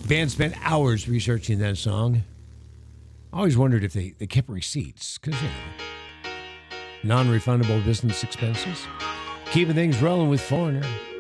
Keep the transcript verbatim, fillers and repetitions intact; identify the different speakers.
Speaker 1: Band spent hours researching that song. I always wondered if they, they kept receipts, because, you know, non-refundable business expenses. Keeping things rolling with Foreigner.